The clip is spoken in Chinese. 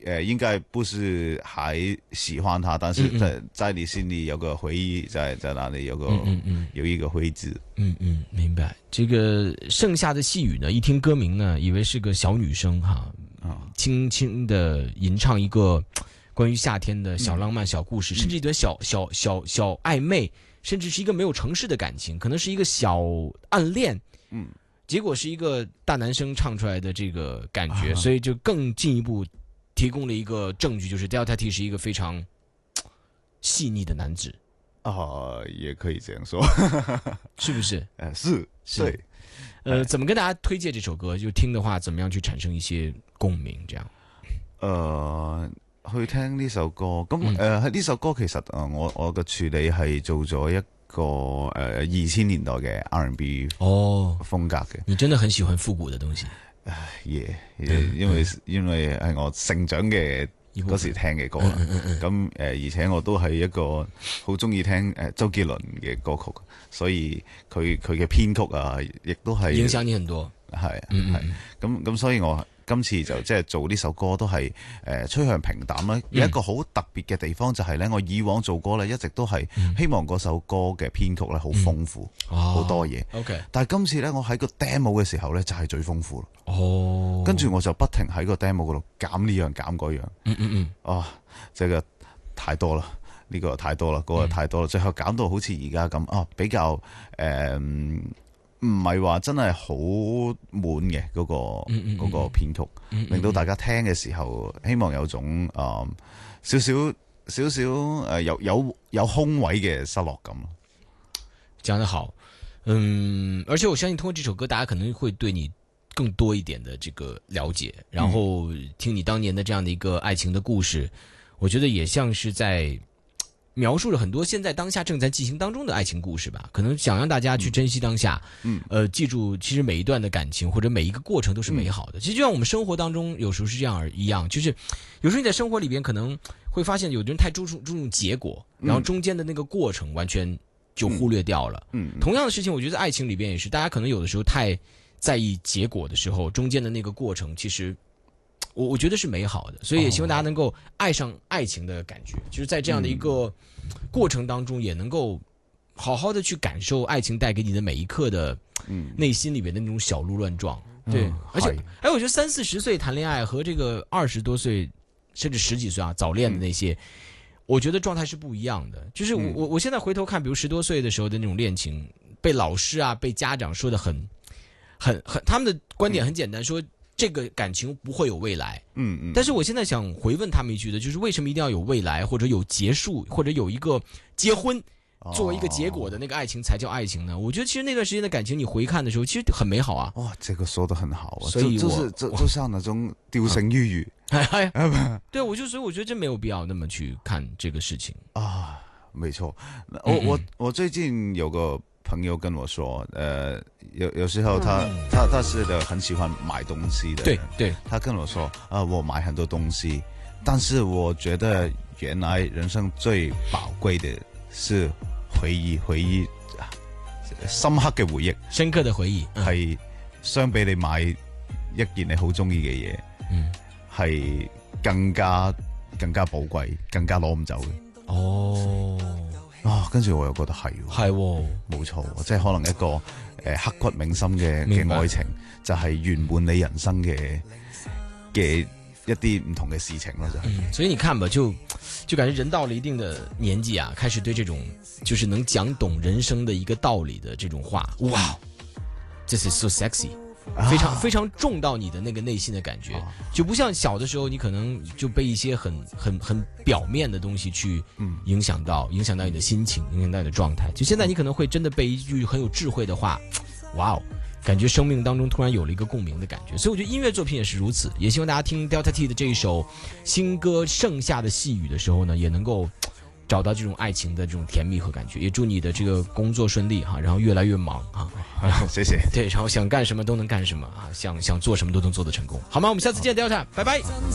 应该不是还喜欢他，但是在你心里有个回忆，在那里有一个徽字。 明白。这个盛夏的细雨呢，一听歌名呢，以为是个小女生哈，轻轻的吟唱一个关于夏天的小浪漫、小故事，甚至一段小暧昧，甚至是一个没有城市的感情，可能是一个小暗恋。结果是一个大男生唱出来的这个感觉，所以就更进一步提供了一个证据，就是 Delta T 是一个非常细腻的男子。 也可以这样说， 是不是？ 是， 对。怎么跟大家推荐这首歌？就聽的話，怎麼樣去產生一些共鳴？這樣。 去聽呢首歌，咁呢首歌其實我嘅處理係做咗一個2000年代嘅 R&B 風格嘅。 你真的很喜歡復古的東西。 因為係我成長嘅嗰時聽嘅歌啦。咁而且我都係一個好中意聽周杰倫嘅歌曲，所以佢嘅編曲啊，亦都係影響你很多。 係咁所以我今次就即係做呢首歌都係趨向平淡啦。有一個好特別嘅地方就係咧，我以往做歌咧一直都係希望嗰首歌嘅編曲咧好豐富，好多嘢。但係今次咧，我喺個 demo 嘅時候咧就係最豐富咯。跟住我就不停喺個 demo 嗰度減呢樣減嗰樣。這個太多啦，呢個太多啦，嗰個太多啦，最後減到好似而家咁比較唔係話真係好滿嘅嗰個編曲，令到大家聽嘅時候，希望有種少少有空位嘅失落感。 講得好，而且我相信通過這首歌，大家可能會對你更多一點的這個了解，然後聽你當年的這樣的一個愛情的故事，我覺得也像是在描述了很多現在當下正在進行當中的愛情故事吧，可能想讓大家去珍惜當下，記住其實每一段的感情或者每一個過程都是美好的。其實就像我們生活當中有時候是這樣一樣，就是有時候你在生活裡邊可能會發現有的人太注重結果，然後中間的那個過程完全就忽略掉了。同樣的事情我覺得在愛情裡邊也是，大家可能有的時候太在意結果的時候，中間的那個過程其實我覺得是美好的，所以也希望大家能夠愛上愛情的感覺，就是在這樣的一個過程當中，也能夠好好的去感受愛情帶給你的每一刻的內心裡面的那種小鹿亂撞。對，而且我覺得30-40歲談戀愛和這個20多歲甚至10幾歲早戀的那些，我覺得狀態是不一樣的。就是我現在回頭看，比如10多歲的時候的那種戀情，被老師啊被家長說的很他們的觀點很簡單，說這個感情不會有未來。但是我現在想回問他們一句的，就是為什麼一定要有未來，或者有結束，或者有一個結婚作為一個結果的那個愛情才叫愛情呢？我覺得其實那段時間的感情你回看的時候其實很美好啊。 這個說得很好啊， 所以就像那種釣繩於魚。 對，所以我覺得真沒有必要那麼去看這個事情啊。沒錯，我最近有個朋友跟我說，有時候他是很喜歡買東西的人。 對， 他跟我說我買很多東西，但是我覺得原來人生最寶貴的是回憶，深刻嘅回憶， 深刻的回憶係相比你買一件你好中意嘅嘢，係更加寶貴，更加攞唔走嘅。跟住我又覺得係冇錯，即係可能一個刻骨銘心嘅愛情，就係圓滿你人生嘅一啲唔同嘅事情咯。 所以你看吧，就感覺人到了一定的年紀啊，開始對這種就是能講懂人生的一個道理的這種話，哇，This is so sexy。非常非常重到你的那個內心的感覺，就不像小的時候你可能就被一些很表面的東西去影響到你的心情，影響到你的狀態。就現在你可能會真的被一句很有智慧的話，哇哦，感覺生命當中突然有了一個共鳴的感覺。所以我覺得音樂作品也是如此，也希望大家聽 Delta T 的這一首新歌《盛夏的細雨》的時候呢，也能夠找到這種愛情的這種甜蜜和感覺。也祝你的這個工作順利哈，然後越來越忙哈。 謝謝。 對，然後想幹什麼都能幹什麼啊，想做什麼都能做得成功，好嗎？我們下次見 Delta，拜拜。